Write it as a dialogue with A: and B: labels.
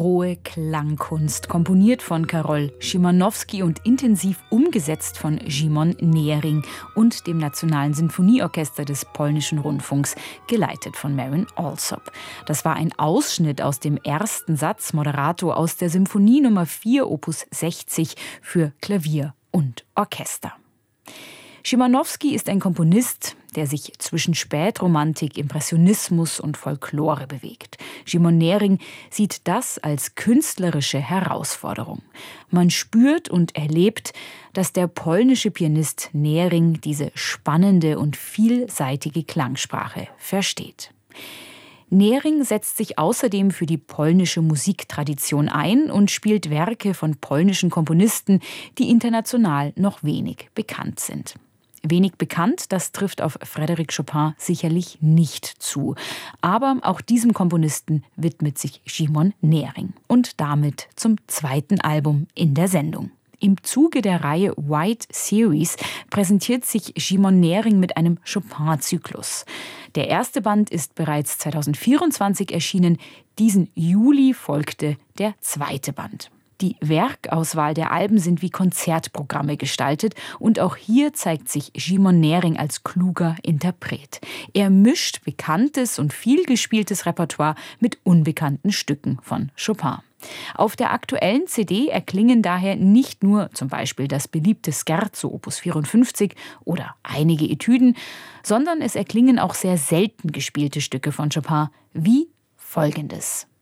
A: Rohe Klangkunst, komponiert von Karol Szymanowski und intensiv umgesetzt von Szymon Nehring und dem Nationalen Sinfonieorchester des Polnischen Rundfunks, geleitet von Marin Alsop. Das war ein Ausschnitt aus dem ersten Satz Moderato aus der Symphonie Nummer 4 Opus 60 für Klavier und Orchester. Szymanowski ist ein Komponist, der sich zwischen Spätromantik, Impressionismus und Folklore bewegt. Szymon Nehring sieht das als künstlerische Herausforderung. Man spürt und erlebt, dass der polnische Pianist Nehring diese spannende und vielseitige Klangsprache versteht. Nehring setzt sich außerdem für die polnische Musiktradition ein und spielt Werke von polnischen Komponisten, die international noch wenig bekannt sind. Wenig bekannt, das trifft auf Frédéric Chopin sicherlich nicht zu. Aber auch diesem Komponisten widmet sich Szymon Nehring. Und damit zum zweiten Album in der Sendung. Im Zuge der Reihe White Series präsentiert sich Szymon Nehring mit einem Chopin-Zyklus. Der erste Band ist bereits 2024 erschienen. Diesen Juli folgte der zweite Band. Die Werkauswahl der Alben sind wie Konzertprogramme gestaltet und auch hier zeigt sich Szymon Nehring als kluger Interpret. Er mischt bekanntes und vielgespieltes Repertoire mit unbekannten Stücken von Chopin. Auf der aktuellen CD erklingen daher nicht nur zum Beispiel das beliebte Scherzo Opus 54 oder einige Etüden, sondern es erklingen auch sehr selten gespielte Stücke von Chopin, wie folgendes.